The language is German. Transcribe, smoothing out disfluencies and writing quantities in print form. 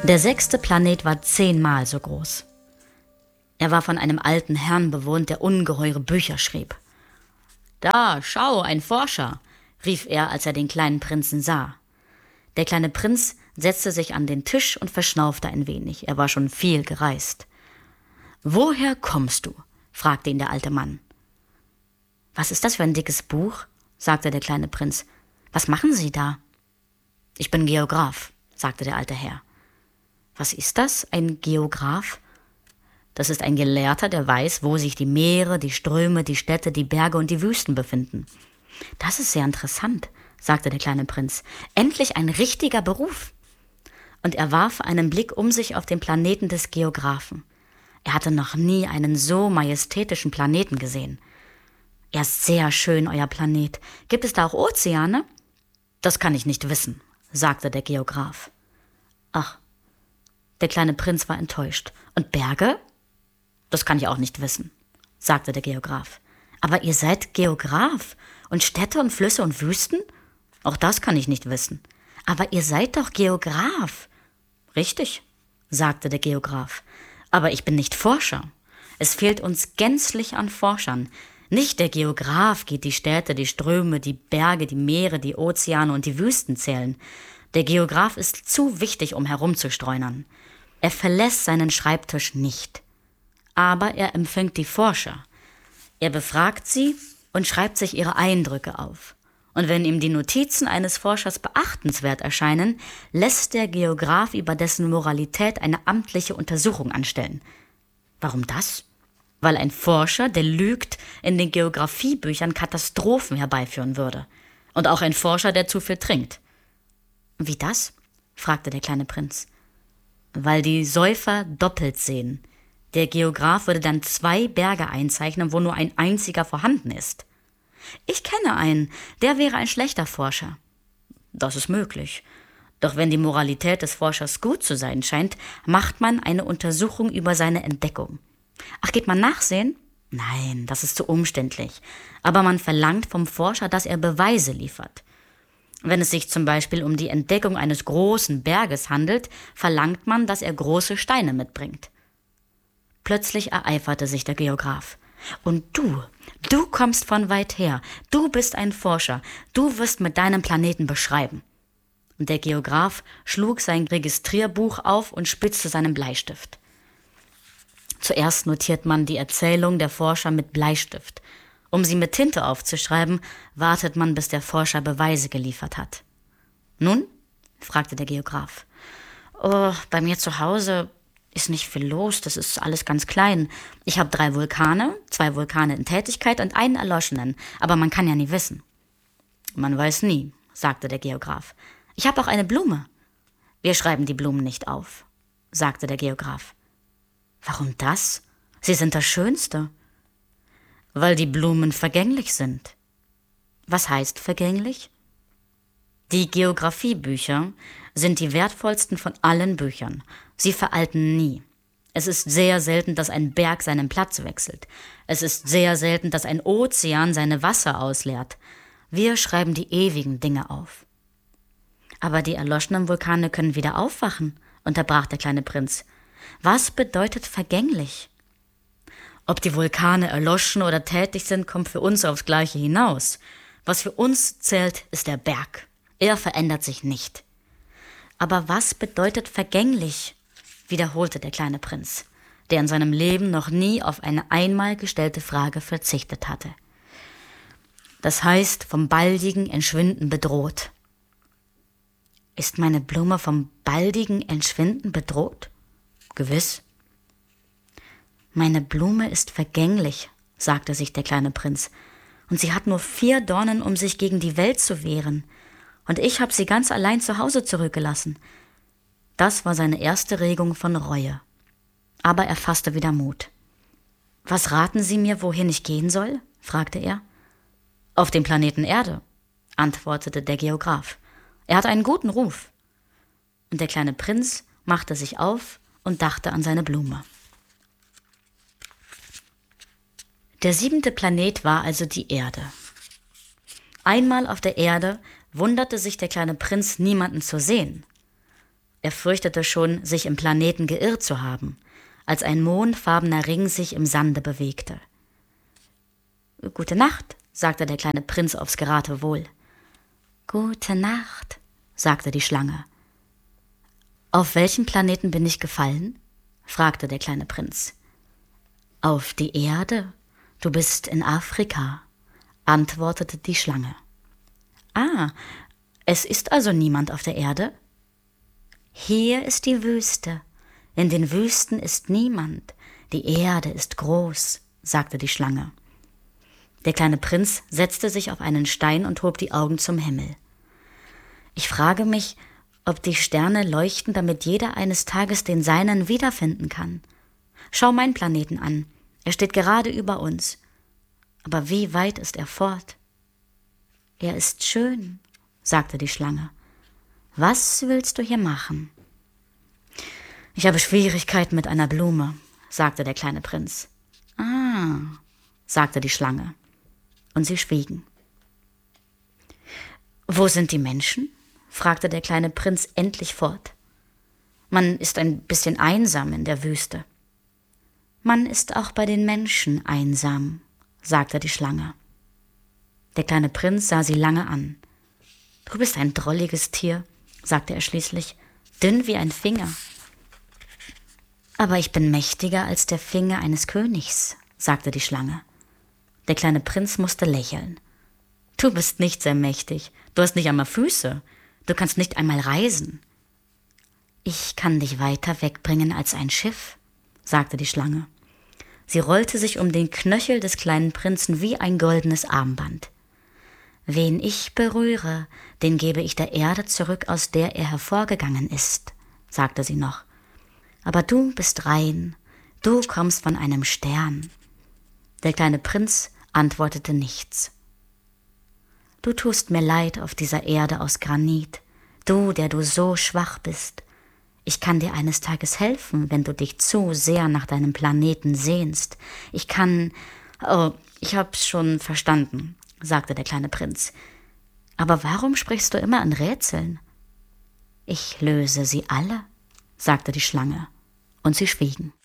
Der 6. Planet war 10-mal so groß. Er war von einem alten Herrn bewohnt, der ungeheure Bücher schrieb. »Da, schau, ein Forscher«, rief er, als er den kleinen Prinzen sah. Der kleine Prinz setzte sich an den Tisch und verschnaufte ein wenig. Er war schon viel gereist. »Woher kommst du?« fragte ihn der alte Mann. »Was ist das für ein dickes Buch?« sagte der kleine Prinz. »Was machen Sie da?« »Ich bin Geograph«, sagte der alte Herr. »Was ist das, ein Geograph?« »Das ist ein Gelehrter, der weiß, wo sich die Meere, die Ströme, die Städte, die Berge und die Wüsten befinden.« »Das ist sehr interessant«, sagte der kleine Prinz. »Endlich ein richtiger Beruf.« Und er warf einen Blick um sich auf den Planeten des Geographen. Er hatte noch nie einen so majestätischen Planeten gesehen. »Er ist sehr schön, euer Planet. Gibt es da auch Ozeane?« »Das kann ich nicht wissen«, sagte der Geograph. »Ach«, der kleine Prinz war enttäuscht. »Und Berge?« »Das kann ich auch nicht wissen«, sagte der Geograph. »Aber ihr seid Geograph und Städte und Flüsse und Wüsten? Auch das kann ich nicht wissen.« »Aber ihr seid doch Geograph.« »Richtig«, sagte der Geograph. »Aber ich bin nicht Forscher. Es fehlt uns gänzlich an Forschern. Nicht der Geograph geht die Städte, die Ströme, die Berge, die Meere, die Ozeane und die Wüsten zählen. Der Geograph ist zu wichtig, um herumzustreunern. Er verlässt seinen Schreibtisch nicht. Aber er empfängt die Forscher. Er befragt sie und schreibt sich ihre Eindrücke auf. Und wenn ihm die Notizen eines Forschers beachtenswert erscheinen, lässt der Geograph über dessen Moralität eine amtliche Untersuchung anstellen. Warum das? Weil ein Forscher, der lügt, in den Geographiebüchern Katastrophen herbeiführen würde. Und auch ein Forscher, der zu viel trinkt. »Wie das?« fragte der kleine Prinz. »Weil die Säufer doppelt sehen. Der Geograph würde dann 2 Berge einzeichnen, wo nur ein einziger vorhanden ist.« »Ich kenne einen, der wäre ein schlechter Forscher.« »Das ist möglich. Doch wenn die Moralität des Forschers gut zu sein scheint, macht man eine Untersuchung über seine Entdeckung.« »Ach, geht man nachsehen?« »Nein, das ist zu umständlich. Aber man verlangt vom Forscher, dass er Beweise liefert. Wenn es sich zum Beispiel um die Entdeckung eines großen Berges handelt, verlangt man, dass er große Steine mitbringt.« Plötzlich ereiferte sich der Geograph. »Und du kommst von weit her. Du bist ein Forscher. Du wirst mit deinem Planeten beschreiben.« Und der Geograph schlug sein Registrierbuch auf und spitzte seinen Bleistift. Zuerst notiert man die Erzählung der Forscher mit Bleistift. Um sie mit Tinte aufzuschreiben, wartet man, bis der Forscher Beweise geliefert hat. »Nun?« fragte der Geograph. »Oh, bei mir zu Hause ist nicht viel los, das ist alles ganz klein. Ich habe 3 Vulkane, 2 Vulkane in Tätigkeit und einen erloschenen, aber man kann ja nie wissen.« »Man weiß nie«, sagte der Geograph. »Ich habe auch eine Blume.« »Wir schreiben die Blumen nicht auf«, sagte der Geograph. »Warum das? Sie sind das Schönste.« »Weil die Blumen vergänglich sind.« »Was heißt vergänglich?« »Die Geographiebücher sind die wertvollsten von allen Büchern. Sie veralten nie. Es ist sehr selten, dass ein Berg seinen Platz wechselt. Es ist sehr selten, dass ein Ozean seine Wasser ausleert. Wir schreiben die ewigen Dinge auf.« »Aber die erloschenen Vulkane können wieder aufwachen«, unterbrach der kleine Prinz. »Was bedeutet vergänglich?« »Ob die Vulkane erloschen oder tätig sind, kommt für uns aufs Gleiche hinaus. Was für uns zählt, ist der Berg. Er verändert sich nicht.« »Aber was bedeutet vergänglich?«, wiederholte der kleine Prinz, der in seinem Leben noch nie auf eine einmal gestellte Frage verzichtet hatte. »Das heißt, vom baldigen Entschwinden bedroht.« »Ist meine Blume vom baldigen Entschwinden bedroht?« »Gewiss.« »Meine Blume ist vergänglich«, sagte sich der kleine Prinz, »und sie hat nur 4 Dornen, um sich gegen die Welt zu wehren. Und ich habe sie ganz allein zu Hause zurückgelassen.« Das war seine erste Regung von Reue. Aber er fasste wieder Mut. »Was raten Sie mir, wohin ich gehen soll?« fragte er. »Auf den Planeten Erde«, antwortete der Geograph. »Er hat einen guten Ruf.« Und der kleine Prinz machte sich auf und dachte an seine Blume. Der 7. Planet war also die Erde. Einmal auf der Erde wunderte sich der kleine Prinz, niemanden zu sehen. Er fürchtete schon, sich im Planeten geirrt zu haben, als ein mondfarbener Ring sich im Sande bewegte. »Gute Nacht«, sagte der kleine Prinz aufs Geratewohl. »Gute Nacht«, sagte die Schlange. »Auf welchen Planeten bin ich gefallen?« fragte der kleine Prinz. »Auf die Erde. Du bist in Afrika«, antwortete die Schlange. »Ah, es ist also niemand auf der Erde?« »Hier ist die Wüste. In den Wüsten ist niemand. Die Erde ist groß«, sagte die Schlange. Der kleine Prinz setzte sich auf einen Stein und hob die Augen zum Himmel. »Ich frage mich, ob die Sterne leuchten, damit jeder eines Tages den seinen wiederfinden kann. Schau meinen Planeten an. Er steht gerade über uns. Aber wie weit ist er fort?« »Er ist schön«, sagte die Schlange. »Was willst du hier machen?« »Ich habe Schwierigkeiten mit einer Blume«, sagte der kleine Prinz. »Ah«, sagte die Schlange. Und sie schwiegen. »Wo sind die Menschen?« fragte der kleine Prinz endlich fort. »Man ist ein bisschen einsam in der Wüste.« »Man ist auch bei den Menschen einsam«, sagte die Schlange. Der kleine Prinz sah sie lange an. »Du bist ein drolliges Tier«, sagte er schließlich, »dünn wie ein Finger.« »Aber ich bin mächtiger als der Finger eines Königs«, sagte die Schlange. Der kleine Prinz musste lächeln. »Du bist nicht sehr mächtig. Du hast nicht einmal Füße. Du kannst nicht einmal reisen.« »Ich kann dich weiter wegbringen als ein Schiff«, sagte die Schlange. Sie rollte sich um den Knöchel des kleinen Prinzen wie ein goldenes Armband. »Wen ich berühre, den gebe ich der Erde zurück, aus der er hervorgegangen ist«, sagte sie noch. »Aber du bist rein. Du kommst von einem Stern.« Der kleine Prinz antwortete nichts. »Du tust mir leid auf dieser Erde aus Granit, du, der du so schwach bist. Ich kann dir eines Tages helfen, wenn du dich zu sehr nach deinem Planeten sehnst. Ich kann...« »Oh, ich hab's schon verstanden«, sagte der kleine Prinz. »Aber warum sprichst du immer in Rätseln?« »Ich löse sie alle«, sagte die Schlange, und sie schwiegen.